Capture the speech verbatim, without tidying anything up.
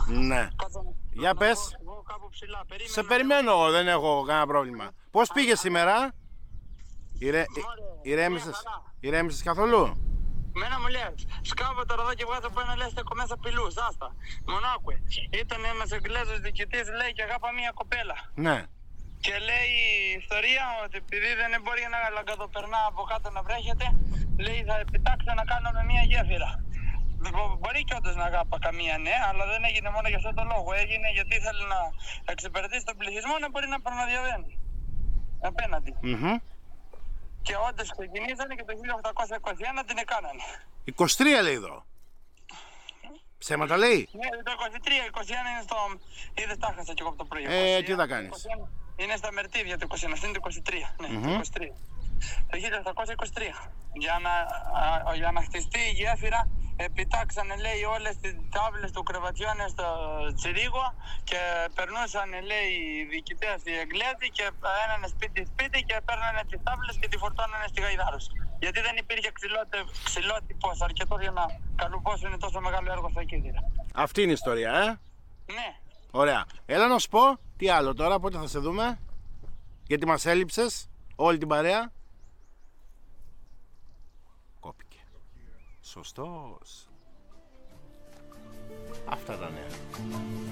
Ναι. Κάτσε, Για να πες. βγω- βγω κάπου ψηλά. Περίμενε Σε να- περιμένω εγώ, δεν έχω κανένα πρόβλημα. Πώς πήγε σήμερα? Ηρε... Μωρέ, Ηρέμησες... μια χαρά. Ηρέμησες καθόλου? Μένα μου λέει, σκάβω τώρα εδώ και βγάζω από ένα λέει στέκω μέσα πυλούς, άστα. Μονάκουε. Ήταν ένας Εγγλέζος διοικητής, λέει και αγάπα μία κοπέλα. Ναι. Και λέει η ιστορία ότι επειδή δεν μπορεί να λαγκαδοπερνά από κάτω να βρέχεται, λέει θα επιτάξω να κάνουμε μία γέφυρα. Μπο- Μπορεί και όντως να αγάπα καμία, ναι, αλλά δεν έγινε μόνο για αυτό το λόγο. Έγινε γιατί ήθελε να εξυπηρετήσει τον πληθυσμό να μπορεί να παραδιαβαίνει απέναντι. Μμμ. Και όντως ξεκινήσανε και το χίλια οκτακόσια είκοσι ένα την έκανανε. είκοσι τρία λέει εδώ. Ψέματα λέει. Ναι, το είκοσι τρία, είκοσι ένα είναι στο. Είδες, τα χάσα και εγώ από το πρωί. Ε, τι θα κάνεις. είκοσι ένα Είναι στα μερτήρια το είκοσι ένα, αυτό είναι το είκοσι τρία. Ναι, Μμμ. το είκοσι τρία. Το χίλια οκτακόσια είκοσι τρία. Για να, α, για να χτιστεί η γέφυρα, επιτάξανε λέει όλες τις τάβλες του κρεβατιών στο Τσιρίγο και περνούσαν λέει οι διοικητές οι Εγγλέζοι και ένανε σπίτι σπίτι και παίρνανε τις τάβλες και τη φορτώνανε στη Γαϊδάρωση. Γιατί δεν υπήρχε ξυλότε, ξυλότυπος αρκετό για να καλουπώσουν τόσο μεγάλο έργο στα Κίδυρα. Αυτή είναι η ιστορία, ε. Ναι. Ωραία. Έλα να σου πω τι άλλο τώρα, πότε θα σε δούμε. Γιατί μας έλειψες όλη την παρέα. Κόπηκε. Σωστός. Αυτά τα νέα.